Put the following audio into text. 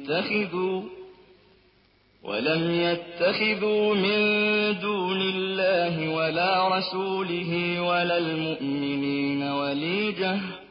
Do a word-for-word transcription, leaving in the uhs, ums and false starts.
يتخذوا ولم يتخذوا من دون الله ولا رسوله ولا المؤمنين وليجة